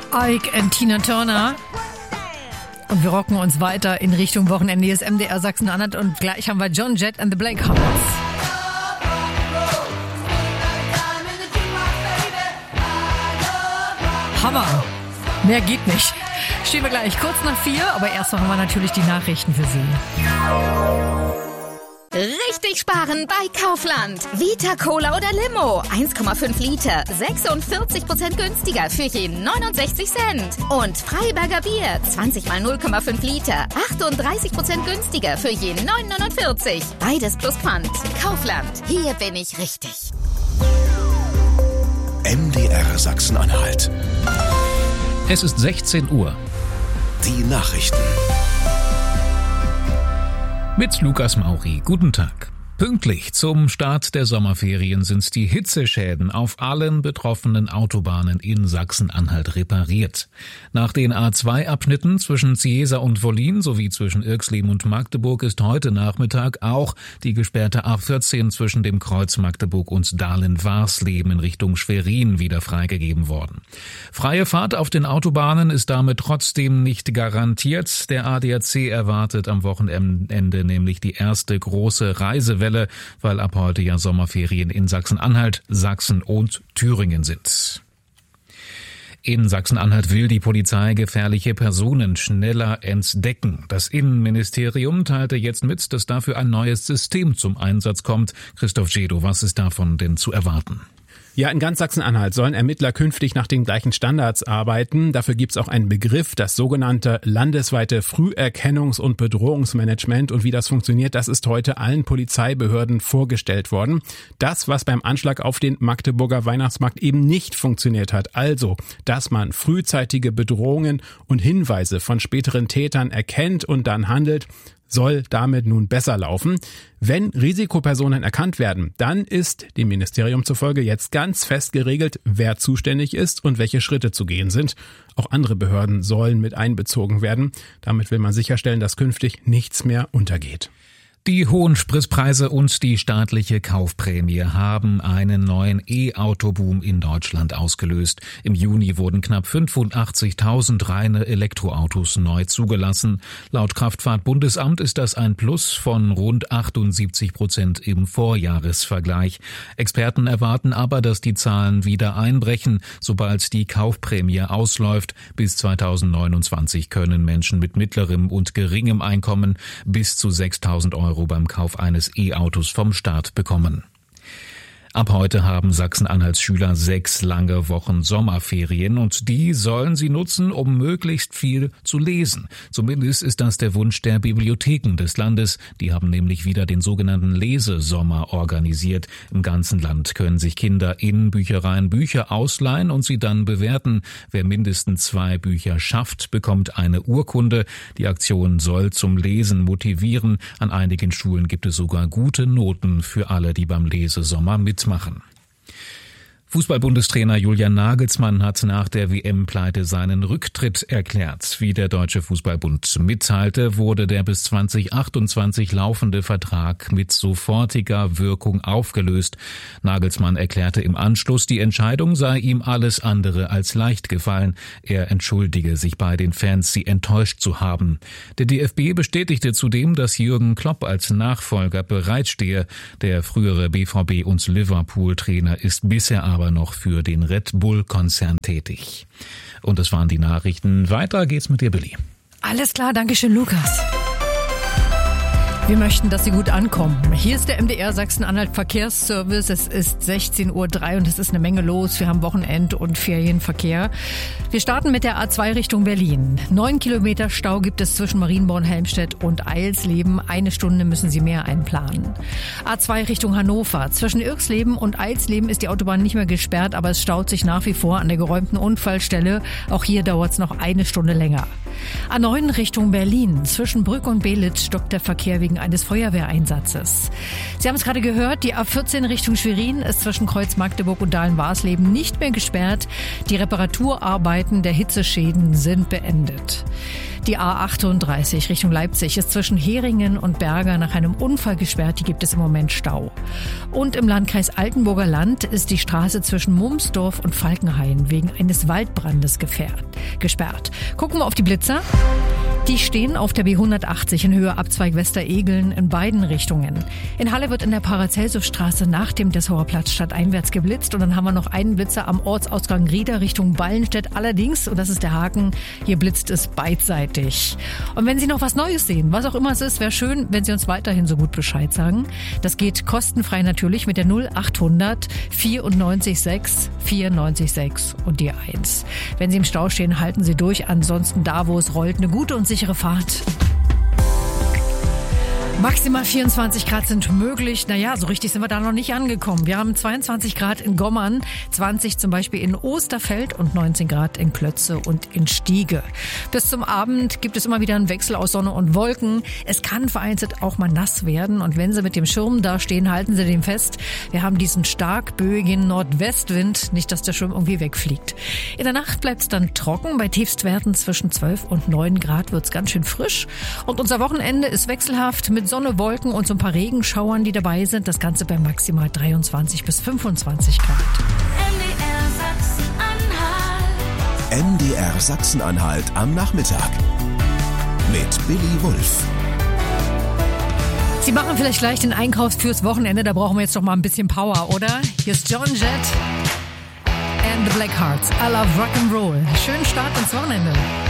Ike und Tina Turner. Und wir rocken uns weiter in Richtung Wochenende. Hier ist MDR Sachsen-Anhalt und gleich haben wir John Jett and the Black Hearts. Hammer. Mehr geht nicht. Stehen wir gleich kurz nach 4, aber erst haben wir natürlich die Nachrichten für Sie. Richtig sparen bei Kaufland. Vita Cola oder Limo. 1,5 Liter. 46% günstiger für je 69 Cent. Und Freiberger Bier. 20 mal 0,5 Liter. 38% günstiger für je 9,49. Beides plus Pfand. Kaufland. Hier bin ich richtig. MDR Sachsen-Anhalt. Es ist 16 Uhr. Die Nachrichten. Mit Lukas Mauri. Guten Tag. Pünktlich zum Start der Sommerferien sind die Hitzeschäden auf allen betroffenen Autobahnen in Sachsen-Anhalt repariert. Nach den A2-Abschnitten zwischen Ziesa und Wollin sowie zwischen Irxleben und Magdeburg ist heute Nachmittag auch die gesperrte A14 zwischen dem Kreuz Magdeburg und Dahlen-Warsleben in Richtung Schwerin wieder freigegeben worden. Freie Fahrt auf den Autobahnen ist damit trotzdem nicht garantiert. Der ADAC erwartet am Wochenende nämlich die erste große Reisewelle, weil ab heute ja Sommerferien in Sachsen-Anhalt, Sachsen und Thüringen sind. In Sachsen-Anhalt will die Polizei gefährliche Personen schneller entdecken. Das Innenministerium teilte jetzt mit, dass dafür ein neues System zum Einsatz kommt. Christoph Jedo, was ist davon denn zu erwarten? Ja, in ganz Sachsen-Anhalt sollen Ermittler künftig nach den gleichen Standards arbeiten. Dafür gibt's auch einen Begriff, das sogenannte landesweite Früherkennungs- und Bedrohungsmanagement. Und wie das funktioniert, das ist heute allen Polizeibehörden vorgestellt worden. Das, was beim Anschlag auf den Magdeburger Weihnachtsmarkt eben nicht funktioniert hat. Also, dass man frühzeitige Bedrohungen und Hinweise von späteren Tätern erkennt und dann handelt, soll damit nun besser laufen. Wenn Risikopersonen erkannt werden, dann ist dem Ministerium zufolge jetzt ganz fest geregelt, wer zuständig ist und welche Schritte zu gehen sind. Auch andere Behörden sollen mit einbezogen werden. Damit will man sicherstellen, dass künftig nichts mehr untergeht. Die hohen Spritpreise und die staatliche Kaufprämie haben einen neuen E-Auto-Boom in Deutschland ausgelöst. Im Juni wurden knapp 85.000 reine Elektroautos neu zugelassen. Laut Kraftfahrtbundesamt ist das ein Plus von rund 78% im Vorjahresvergleich. Experten erwarten aber, dass die Zahlen wieder einbrechen, sobald die Kaufprämie ausläuft. Bis 2029 können Menschen mit mittlerem und geringem Einkommen bis zu 6.000 € beim Kauf eines E-Autos vom Staat bekommen. Ab heute haben Sachsen-Anhalts Schüler 6 lange Wochen Sommerferien und die sollen sie nutzen, um möglichst viel zu lesen. Zumindest ist das der Wunsch der Bibliotheken des Landes. Die haben nämlich wieder den sogenannten Lesesommer organisiert. Im ganzen Land können sich Kinder in Büchereien Bücher ausleihen und sie dann bewerten. Wer mindestens 2 Bücher schafft, bekommt eine Urkunde. Die Aktion soll zum Lesen motivieren. An einigen Schulen gibt es sogar gute Noten für alle, die beim Lesesommer mitmachen. Fußball-Bundestrainer Julian Nagelsmann hat nach der WM-Pleite seinen Rücktritt erklärt. Wie der Deutsche Fußballbund mitteilte, wurde der bis 2028 laufende Vertrag mit sofortiger Wirkung aufgelöst. Nagelsmann erklärte im Anschluss, die Entscheidung sei ihm alles andere als leicht gefallen. Er entschuldige sich bei den Fans, sie enttäuscht zu haben. Der DFB bestätigte zudem, dass Jürgen Klopp als Nachfolger bereitstehe. Der frühere BVB- und Liverpool-Trainer ist bisher aber noch für den Red Bull-Konzern tätig. Und das waren die Nachrichten. Weiter geht's mit dir, Billy. Alles klar, danke schön, Lukas. Wir möchten, dass Sie gut ankommen. Hier ist der MDR Sachsen-Anhalt Verkehrsservice. Es ist 16:03 Uhr und es ist eine Menge los. Wir haben Wochenend- und Ferienverkehr. Wir starten mit der A2 Richtung Berlin. 9 Kilometer Stau gibt es zwischen Marienborn-Helmstedt und Eilsleben. 1 Stunde müssen Sie mehr einplanen. A2 Richtung Hannover. Zwischen Irxleben und Eilsleben ist die Autobahn nicht mehr gesperrt, aber es staut sich nach wie vor an der geräumten Unfallstelle. Auch hier dauert es noch 1 Stunde länger. A9 Richtung Berlin. Zwischen Brück und Belitz stockt der Verkehr wegen wegen eines Feuerwehreinsatzes. Sie haben es gerade gehört, die A14 Richtung Schwerin ist zwischen Kreuz Magdeburg und Dahlen-Warsleben nicht mehr gesperrt. Die Reparaturarbeiten der Hitzeschäden sind beendet. Die A38 Richtung Leipzig ist zwischen Heringen und Berger nach einem Unfall gesperrt. Hier gibt es im Moment Stau. Und im Landkreis Altenburger Land ist die Straße zwischen Mumsdorf und Falkenhain wegen eines Waldbrandes gesperrt. Gucken wir auf die Blitzer. Die stehen auf der B180 in Höhe Abzweig Westeregeln in beiden Richtungen. In Halle wird in der Paracelsusstraße nach dem Dessauer Platz stadteinwärts geblitzt. Und dann haben wir noch einen Blitzer am Ortsausgang Rieder Richtung Ballenstedt. Allerdings, und das ist der Haken, hier blitzt es beidseitig. Und wenn Sie noch was Neues sehen, was auch immer es ist, wäre schön, wenn Sie uns weiterhin so gut Bescheid sagen. Das geht kostenfrei natürlich mit der 0800 94 6 94 6 und die 1. Wenn Sie im Stau stehen, halten Sie durch. Ansonsten da, wo es rollt, eine gute und sichere Fahrt. Maximal 24 Grad sind möglich. Naja, so richtig sind wir da noch nicht angekommen. Wir haben 22 Grad in Gommern, 20 zum Beispiel in Osterfeld und 19 Grad in Klötze und in Stiege. Bis zum Abend gibt es immer wieder einen Wechsel aus Sonne und Wolken. Es kann vereinzelt auch mal nass werden. Und wenn Sie mit dem Schirm da stehen, halten Sie den fest. Wir haben diesen stark böigen Nordwestwind. Nicht, dass der Schirm irgendwie wegfliegt. In der Nacht bleibt es dann trocken. Bei Tiefstwerten zwischen 12 und 9 Grad wird es ganz schön frisch. Und unser Wochenende ist wechselhaft mit Sonne, Wolken und so ein paar Regenschauern, die dabei sind. Das Ganze bei maximal 23 bis 25 Grad. MDR Sachsen-Anhalt am Nachmittag mit Billy Wulff. Sie machen vielleicht gleich den Einkauf fürs Wochenende. Da brauchen wir jetzt doch mal ein bisschen Power, oder? Hier ist John Jett and the Blackhearts. I love Rock'n'Roll. Schönen Start ins Wochenende.